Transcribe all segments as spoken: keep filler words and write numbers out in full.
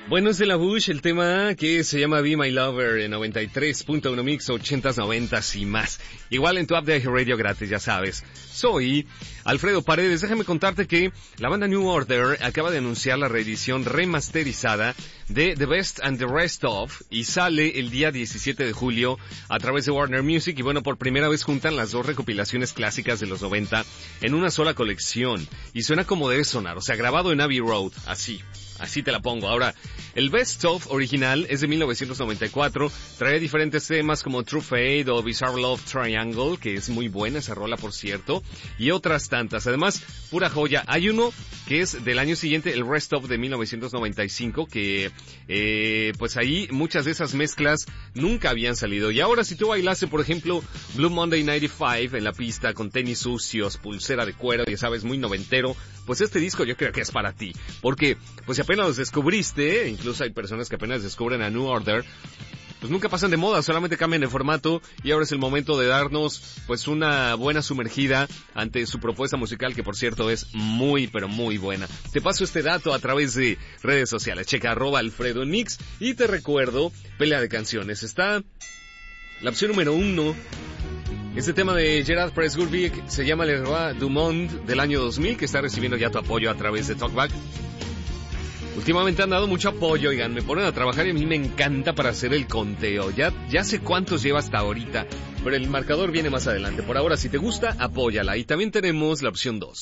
Bueno, es de la Bush, el tema que se llama Be My Lover en noventa y tres punto uno Mix, ochentas, noventas y más. Igual en tu app de Radio gratis, ya sabes. Soy Alfredo Paredes. Déjame contarte que la banda New Order acaba de anunciar la reedición remasterizada de The Best and the Rest Of y sale el día diecisiete de julio a través de Warner Music. Y bueno, por primera vez juntan las dos recopilaciones clásicas de los noventa en una sola colección. Y suena como debe sonar, o sea, grabado en Abbey Road, así. Así te la pongo. Ahora, el Best Of original es de mil novecientos noventa y cuatro, trae diferentes temas como True Fate o Bizarre Love Triangle, que es muy buena esa rola, por cierto, y otras tantas. Además, pura joya. Hay uno que es del año siguiente, el Rest Of de mil novecientos noventa y cinco, que eh, pues ahí muchas de esas mezclas nunca habían salido. Y ahora si tú bailaste, por ejemplo, Blue Monday noventa y cinco en la pista con tenis sucios, pulsera de cuero, ya sabes, muy noventero, pues este disco yo creo que es para ti, porque pues si apenas los descubriste, incluso hay personas que apenas descubren a New Order, pues nunca pasan de moda, solamente cambian de formato y ahora es el momento de darnos pues una buena sumergida ante su propuesta musical, que por cierto es muy pero muy buena. Te paso este dato a través de redes sociales, checa arroba Alfredo en Mix y te recuerdo, pelea de canciones, está la opción número uno. Este tema de Gerard Presburbic se llama Le Roi du Monde del año dos mil, que está recibiendo ya tu apoyo a través de Talkback. Últimamente han dado mucho apoyo, oigan, me ponen a trabajar y a mí me encanta para hacer el conteo. Ya, ya sé cuántos lleva hasta ahorita, pero el marcador viene más adelante. Por ahora, si te gusta, apóyala. Y también tenemos la opción dos.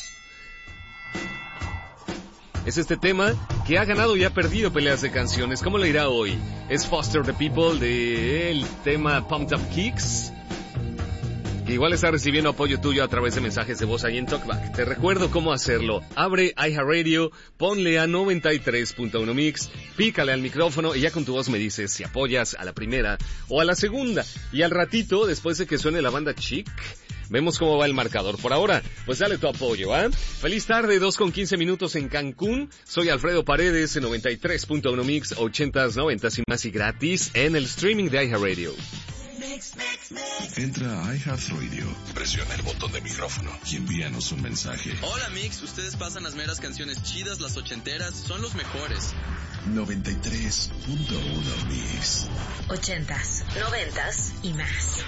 Es este tema que ha ganado y ha perdido peleas de canciones. ¿Cómo le irá hoy? Es Foster the People del tema Pumped Up Kicks, que igual está recibiendo apoyo tuyo a través de mensajes de voz ahí en Talkback. Te recuerdo cómo hacerlo. Abre iHeartRadio, ponle a noventa y tres punto uno Mix, pícale al micrófono y ya con tu voz me dices si apoyas a la primera o a la segunda. Y al ratito, después de que suene la banda Chic, vemos cómo va el marcador. Por ahora, pues dale tu apoyo, ¿ah? ¿eh? Feliz tarde, dos con quince minutos en Cancún. Soy Alfredo Paredes en noventa y tres punto uno Mix, ochentas, noventas y más y gratis en el streaming de iHeartRadio. Entra a iHeartRadio, presiona el botón de micrófono y envíanos un mensaje. Hola Mix, ustedes pasan las meras canciones chidas, las ochenteras, son los mejores. noventa y tres punto uno Mix. Ochentas, noventas y más.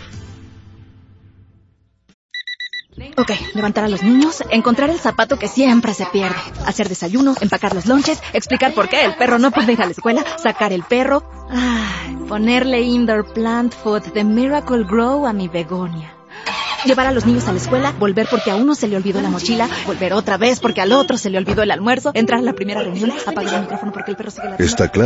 Ok, levantar a los niños, encontrar el zapato que siempre se pierde, hacer desayuno, empacar los lonches, explicar por qué el perro no puede ir a la escuela, sacar el perro, ay, ponerle indoor plant food de Miracle Grow a mi begonia. Llevar a los niños a la escuela, volver porque a uno se le olvidó la mochila, volver otra vez porque al otro se le olvidó el almuerzo, entrar a la primera reunión, apagar el micrófono porque el perro sigue ladrando. Está claro.